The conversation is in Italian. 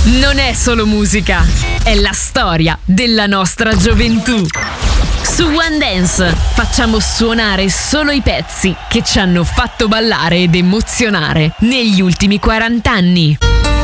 non è solo musica, è la storia della nostra gioventù. Su One Dance facciamo suonare solo i pezzi che ci hanno fatto ballare ed emozionare negli ultimi 40 anni.